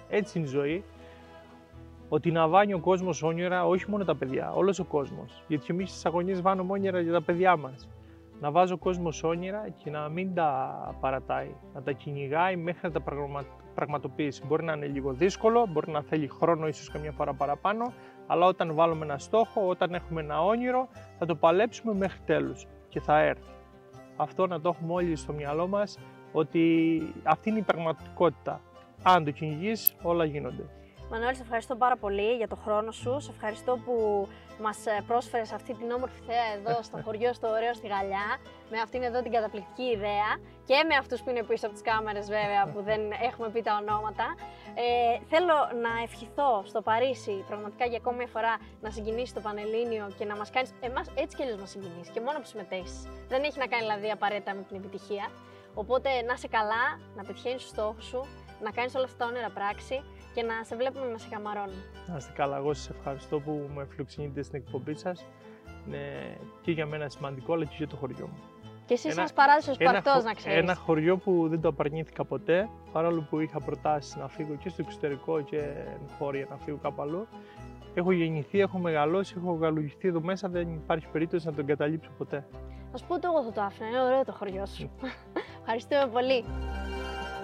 Έτσι είναι η ζωή. Ότι να βάνει ο κόσμος όνειρα, όχι μόνο τα παιδιά, όλος ο κόσμος. Γιατί εμείς στις αγωνίες βάνουμε όνειρα για τα παιδιά μας. Να βάζει ο κόσμος όνειρα και να μην τα παρατάει, να τα κυνηγάει μέχρι να τα πραγματοποιήσει. Μπορεί να είναι λίγο δύσκολο, μπορεί να θέλει χρόνο, ίσως καμιά φορά παραπάνω, αλλά όταν βάλουμε ένα στόχο, όταν έχουμε ένα όνειρο, θα το παλέψουμε μέχρι τέλους και θα έρθει. Αυτό να το έχουμε όλοι στο μυαλό μας, ότι αυτή είναι η πραγματικότητα. Αν το κυνηγείς, όλα γίνονται. Μανώλη, σε ευχαριστώ πάρα πολύ για το χρόνο σου. Σε ευχαριστώ που μας πρόσφερες αυτή την όμορφη θέα εδώ στο χωριό, στο ωραίο στη Γαλλιά, με αυτήν εδώ την καταπληκτική ιδέα και με αυτούς που είναι πίσω από τις κάμερες βέβαια, που δεν έχουμε πει τα ονόματα. Θέλω να ευχηθώ στο Παρίσι πραγματικά για ακόμη μια φορά να συγκινήσεις το Πανελλήνιο και να μας κάνεις, εμάς έτσι κι αλλιώς μας συγκινήσεις και μόνο που συμμετέχεις. Δεν έχει να κάνει δηλαδή απαραίτητα με την επιτυχία. Οπότε να είσαι καλά, να πετυχαίνεις τους στόχους σου, να κάνεις όλα αυτά τα όνειρα πράξη και να σε βλέπουμε να σε καμαρώνουμε. Να είστε καλά, εγώ σας ευχαριστώ που με φιλοξενείτε στην εκπομπή σας. Είναι και για μένα σημαντικό, αλλά και για το χωριό μου. Και εσύ ένας παράδεισος Σπαρτός, να ξέρεις. Ένα χωριό που δεν το απαρνήθηκα ποτέ, παρόλο που είχα προτάσεις να φύγω και στο εξωτερικό και χώρια να φύγω κάπου αλλού. Έχω γεννηθεί, έχω μεγαλώσει, έχω γαλουχηθεί εδώ μέσα, δεν υπάρχει περίπτωση να τον καταλήψω ποτέ. Θα σου πω ότι εγώ θα το άφηνα, είναι ωραίο το χωριό σου. Ευχαριστούμε πολύ.